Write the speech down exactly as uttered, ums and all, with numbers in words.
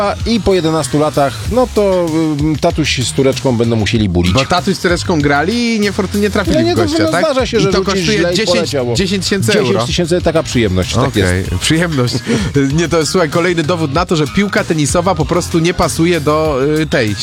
i po jedenastu latach, no to y, tatuś z Tureczką będą musieli bulić. Bo tatuś z Tureczką grali i niefortunnie trafili No nie, w to gościa, no, tak? zdarza się, I że to rzucisz kosztuje źle i dziesięć poleciało. tysięcy euro. dziesięć tysięcy, taka przyjemność, tak Okej, jest. przyjemność. Nie, to jest, słuchaj, kolejny dowód na to, że piłka tenisowa po prostu nie pasuje do y, tej